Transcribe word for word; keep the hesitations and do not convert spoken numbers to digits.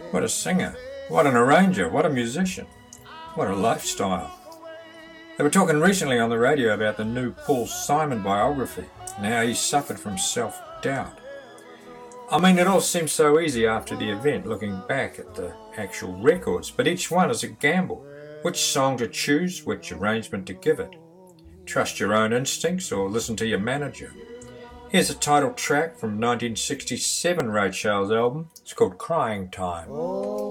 What a singer. What an arranger. What a musician. What a lifestyle. They were talking recently on the radio about the new Paul Simon biography and how he suffered from self-doubt. I mean, it all seems so easy after the event, looking back at the actual records, but each one is a gamble. Which song to choose, which arrangement to give it. Trust your own instincts or listen to your manager. Here's a title track from nineteen sixty-seven Ray Charles album. It's called Crying Time.